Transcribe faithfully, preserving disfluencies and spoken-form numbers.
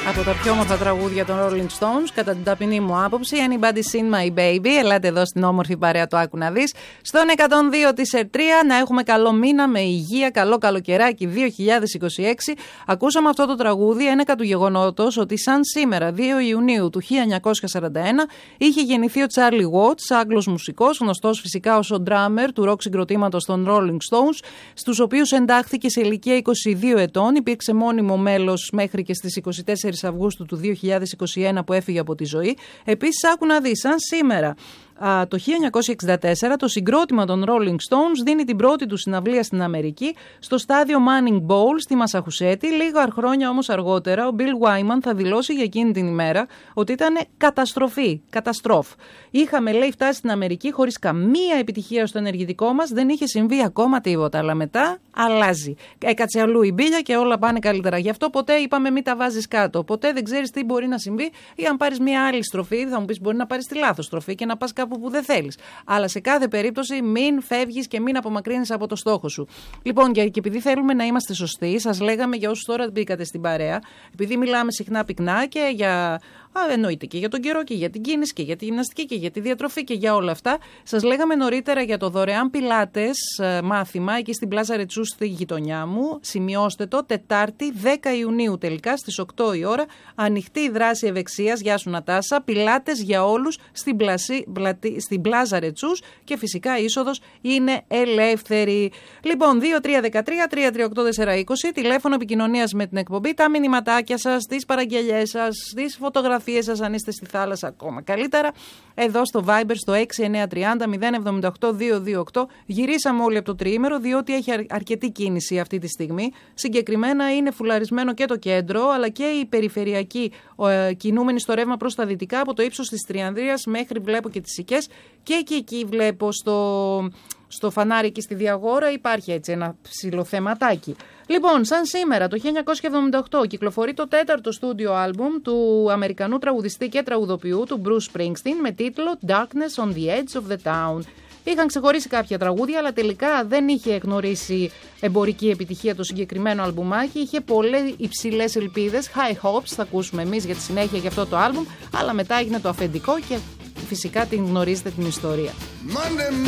Από τα πιο όμορφα τραγούδια των Rolling Stones, κατά την ταπεινή μου άποψη, Anybody Seen My Baby. Ελάτε εδώ στην όμορφη παρέα, το άκου να δεις. Στον εκατόν δύο της Ερτρία, να έχουμε καλό μήνα με υγεία, καλό καλοκαιράκι δύο χιλιάδες είκοσι έξι. Ακούσαμε αυτό το τραγούδι ένεκα του γεγονότος ότι σαν σήμερα, δύο Ιουνίου του χίλια εννιακόσια σαράντα ένα, είχε γεννηθεί ο Charlie Watts, Άγγλος μουσικός, γνωστός φυσικά ως ο drummer του rock συγκροτήματος των Rolling Stones, στους οποίους εντάχθηκε σε ηλικία είκοσι δύο ετών, υπήρξε μόνιμο μέλος μέχρι και στις είκοσι τέσσερις Αυγούστου του δύο χιλιάδες είκοσι ένα που έφυγε από τη ζωή. Επίσης, άκου να δεις, σαν σήμερα, Α, το χίλια εννιακόσια εξήντα τέσσερα το συγκρότημα των Rolling Stones δίνει την πρώτη του συναυλία στην Αμερική στο στάδιο Manning Bowl στη Μασαχουσέτη. Λίγα χρόνια όμως αργότερα ο Bill Wyman θα δηλώσει για εκείνη την ημέρα ότι ήταν καταστροφή, καταστρόφ. Είχαμε, λέει, φτάσει στην Αμερική χωρίς καμία επιτυχία στο ενεργητικό μας, δεν είχε συμβεί ακόμα τίποτα, αλλά μετά αλλάζει. Έκατσε αλλού η μπίλια και όλα πάνε καλύτερα. Γι' αυτό ποτέ είπαμε μην τα βάζεις κάτω. Ποτέ δεν ξέρεις τι μπορεί να συμβεί, ή αν πάρεις μια άλλη στροφή, θα μου πεις μπορεί να πάρεις τη λάθος στροφή και να πας κάπου που δεν θέλεις. Αλλά σε κάθε περίπτωση μην φεύγεις και μην απομακρύνεις από το στόχο σου. Λοιπόν, και επειδή θέλουμε να είμαστε σωστοί, σας λέγαμε για όσους τώρα μπήκατε στην παρέα, επειδή μιλάμε συχνά πυκνά και για. Α, εννοείται και για τον καιρό και για την κίνηση και για τη γυμναστική και για τη διατροφή και για όλα αυτά. Σας λέγαμε νωρίτερα για το δωρεάν πιλάτες μάθημα εκεί στην Πλάζα Ρετσού στη γειτονιά μου. Σημειώστε το, Τετάρτη δέκα Ιουνίου τελικά στις οκτώ η ώρα. Ανοιχτή η δράση ευεξίας, γεια σου Νατάσα. Πιλάτες για όλους στην, πλασί, πλατι, στην Πλάζα Ρετσούς και φυσικά η είσοδος είναι ελεύθερη. Λοιπόν, δύο τρία ένα τρία τρία τρία οκτώ τέσσερα είκοσι, τηλέφωνο επικοινωνίας με την εκπομπή, τα μηνυματάκια σας, τις παραγγελιές σας, τις φωτογραφίες σας αν είστε στη θάλασσα ακόμα καλύτερα, εδώ στο Viber στο έξι εννιά τρία μηδέν μηδέν εβδομήντα οκτώ διακόσια είκοσι οκτώ. Γυρίσαμε όλοι από το τριήμερο διότι έχει αρκετή κίνηση αυτή τη στιγμή. Συγκεκριμένα είναι φουλαρισμένο και το κέντρο αλλά και η περιφερειακή ε, κινούμενη στο ρεύμα προς τα δυτικά από το ύψος της Τριανδρίας μέχρι βλέπω και τις Σικές και εκεί, εκεί βλέπω στο... Στο φανάρι και στη Διαγόρα υπάρχει έτσι ένα ψιλοθεματάκι. Λοιπόν, σαν σήμερα το χίλια εννιακόσια εβδομήντα οκτώ κυκλοφορεί το τέταρτο στούντιο άλμπουμ του Αμερικανού τραγουδιστή και τραγουδοποιού του Bruce Springsteen με τίτλο Darkness on the Edge of the Town. Είχαν ξεχωρίσει κάποια τραγούδια, αλλά τελικά δεν είχε γνωρίσει εμπορική επιτυχία το συγκεκριμένο αλμπουμάκι. Είχε πολλές υψηλές ελπίδες, high hopes, θα ακούσουμε εμείς για τη συνέχεια για αυτό το άλμπουμ, αλλά μετά έγινε το αφεντικό και φυσικά την γνωρίζετε την ιστορία.